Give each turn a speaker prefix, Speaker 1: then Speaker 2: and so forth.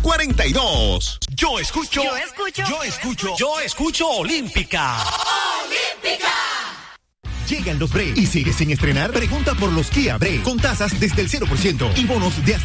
Speaker 1: 42. Yo escucho Olímpica.
Speaker 2: ¡Olímpica!
Speaker 1: Llegan los Break y sigues sin estrenar. Pregunta por los Kia Break con tasas desde el 0% y bonos de hasta